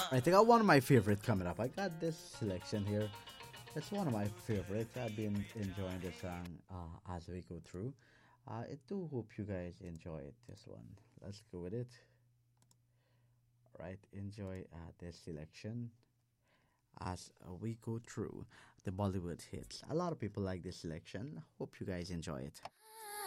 I think I got one of my favorite coming up. I got this selection here. It's one of my favorites. I've been enjoying this song as we go through. I do hope you guys enjoy it. This one. Let's go with it. All right, enjoy this selection as we go through the Bollywood hits. A lot of people like this selection. Hope you guys enjoy it.